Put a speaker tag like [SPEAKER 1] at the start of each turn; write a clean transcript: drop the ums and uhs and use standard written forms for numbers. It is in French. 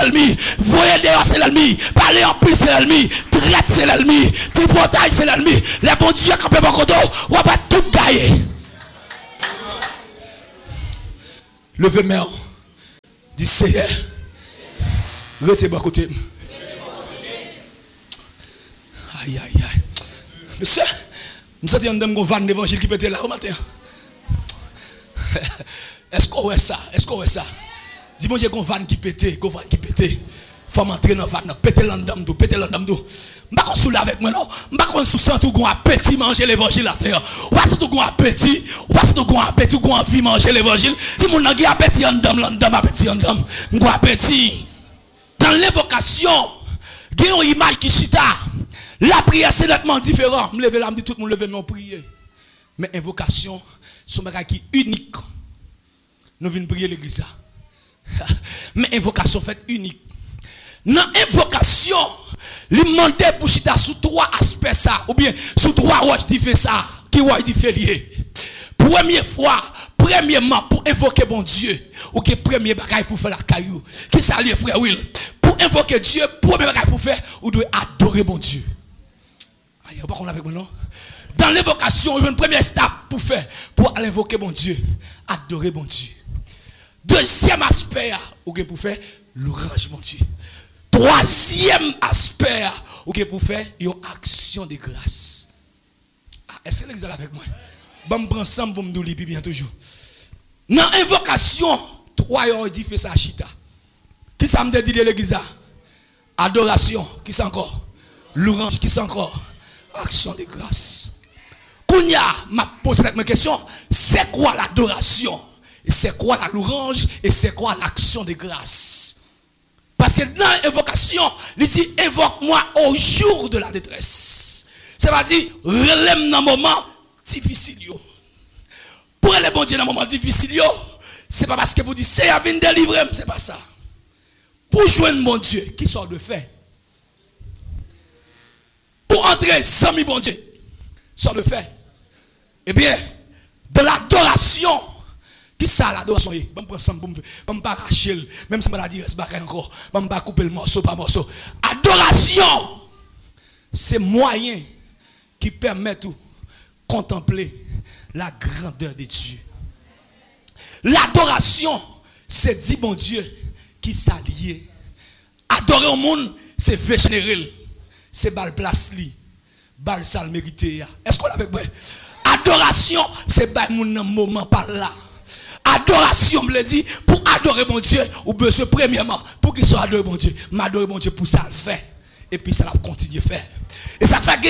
[SPEAKER 1] l'ennemi, voyez dehors c'est l'ennemi, parler en plus c'est l'ennemi, traite c'est l'ennemi, tripotage c'est l'ennemi. Les bons dieux campent mon côté, on va tout gagner. Levez main, dis Seigneur, restez bon côté. Aïe aïe aïe. Monsieur, nous sommes dans un van d'évangile qui pète là au matin. Est-ce qu'on voit ça? Est-ce qu'on voit ça? Dis-moi, j'ai un van qui pète, faut m'entrer dans le van, péter l'endam tout, péter l'endam tout. Je ne vais pas sous avec moi, non? Je ne vais pas sous tout un appétit manger l'évangile à terre. Ou pas tout un appétit, ou pas tout un appétit, ou envie manger l'évangile. Si mon n'a pas appétit l'endam, appétit l'endam, je appétit. Dans l'évocation, il y a une image qui chita. La prière c'est nettement différent. Je lève la main, tout le monde lève mon prier. Mais invocation, c'est un bagage qui est unique. Nous venons prier l'église. Mais invocation fait unique. Dans invocation, il demande pour chita sous trois aspects ça, ou bien sous trois roches qui fait ça, qui roches qui fait lié. Première fois, premièrement pour invoquer bon Dieu, ou que premier bagage pour faire la caillou, qui s'allie frère Will. Pour invoquer Dieu, premier bagage pour faire, ou doit adorer bon Dieu. Aïe, pas qu'on avec moi non. Dans l'invocation, il y a une première étape pour faire, pour aller invoquer bon Dieu, adorer bon Dieu. Deuxième aspect, ou que pour faire l'orange mon Dieu. Troisième aspect, ou que pour faire une action de grâce. Est-ce que vous êtes avec moi? Bon, me prends ensemble pour me dire bien toujours. Dans l'invocation, trois ont dit fait ça chita. Qui ça me dit de l'église? Adoration, qui c'est encore? L'orange, qui c'est encore? Action de grâce. Kounya m'a posé cette question, c'est quoi l'adoration? C'est quoi la louange et c'est quoi l'action de grâce? Parce que dans l'invocation, il dit invoque-moi au jour de la détresse. C'est-à-dire, relève dans un moment difficile. Pour les bon Dieu dans un moment difficile, ce n'est pas parce que vous dites c'est à venir délivrer, ce n'est pas ça. Pour joindre mon Dieu, qui sort de fait? Pour entrer sans mi bon Dieu, sort de fait. Eh bien, de l'adoration. Qui ça l'adoration? Je ne vais pas arracher, même si je ne vais pas dire, je ne vais pas couper le morceau par morceau. Adoration, c'est moyen qui permet de contempler la grandeur de Dieu. L'adoration, c'est dire bon Dieu qui s'allie. Adorer au monde, c'est vénérer. C'est bal place li, bal sal mérité. Est-ce qu'on l'a avec moi? Adoration, c'est pas mon moment par là. Adoration, me le dit, pour adorer mon Dieu, ou besoin premièrement, pour qu'il soit adoré mon Dieu, m'adorer mon Dieu pour ça le faire. Et puis ça va continuer à faire. Et ça fait